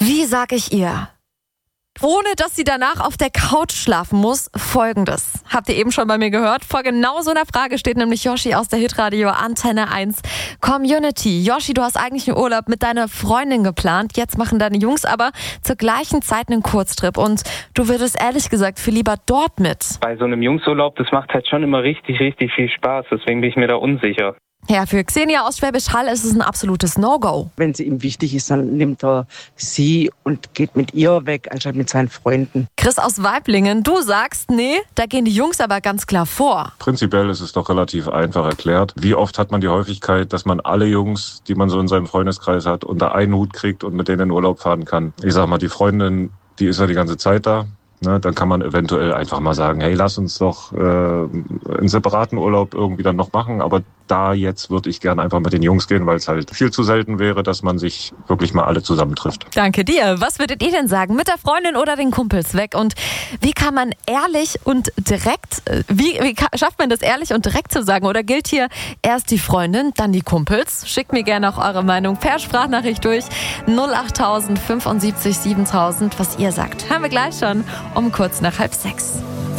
Wie sag ich ihr? Ohne dass sie danach auf der Couch schlafen muss, Folgendes. Habt ihr eben schon bei mir gehört? Vor genau so einer Frage steht nämlich Yoshi aus der Hitradio Antenne 1 Community. Yoshi, du hast eigentlich einen Urlaub mit deiner Freundin geplant. Jetzt machen deine Jungs aber zur gleichen Zeit einen Kurztrip. Und du würdest ehrlich gesagt viel lieber dort mit. Bei so einem Jungsurlaub, das macht halt schon immer richtig viel Spaß. Deswegen bin ich mir da unsicher. Ja, für Xenia aus Schwäbisch Hall ist es ein absolutes No-Go. Wenn sie ihm wichtig ist, dann nimmt er sie und geht mit ihr weg, anstatt mit seinen Freunden. Chris aus Weiblingen, du sagst, nee, da gehen die Jungs aber ganz klar vor. Prinzipiell ist es doch relativ einfach erklärt. Wie oft hat man die Häufigkeit, dass man alle Jungs, die man so in seinem Freundeskreis hat, unter einen Hut kriegt und mit denen in Urlaub fahren kann? Ich sag mal, die Freundin, die ist ja die ganze Zeit da. Ne, dann kann man eventuell einfach mal sagen, hey, lass uns doch einen separaten Urlaub irgendwie dann noch machen. Aber da jetzt würde ich gerne einfach mit den Jungs gehen, weil es halt viel zu selten wäre, dass man sich wirklich mal alle zusammentrifft. Danke dir. Was würdet ihr denn sagen? Mit der Freundin oder den Kumpels weg? Und wie kann man ehrlich und direkt, wie schafft man das ehrlich und direkt zu sagen? Oder gilt hier erst die Freundin, dann die Kumpels? Schickt mir gerne auch eure Meinung per Sprachnachricht durch 08000 75 7000, was ihr sagt. Hören wir gleich schon um kurz nach 5:30.